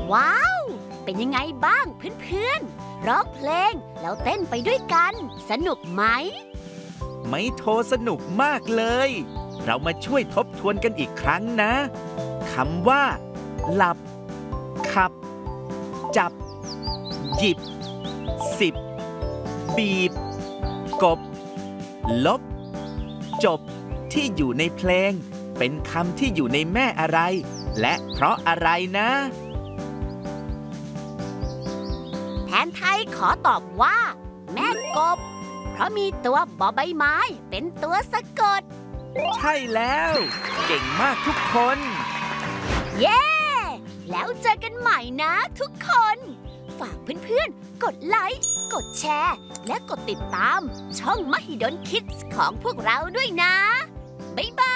ว้าว เป็นยังไงบ้างเพื่อนๆร้องเพลงแล้วเต้นไปด้วยกัน สนุกไหมไม่โทรสนุกมากเลย เรามาช่วยทบทวนกันอีกครั้งนะ คำว่า หลับ ขับ จับ หยิบ สิบ บีบ กบ ลบ จบ ที่อยู่ในเพลง เป็นคำที่อยู่ในแม่อะไร และเพราะอะไรนะแทนไทยขอตอบว่า แม่กบ เพราะมีตัวบอใบไม้เป็นตัวสะกดใช่แล้ว เก่งมากทุกคนเย้ แล้วเจอกันใหม่นะทุกคน ฝากเพื่อนๆ กดไลค์ กดแชร์ และกดติดตามช่อง Mahidol Kids ของพวกเราด้วยนะ บ๊ายบาย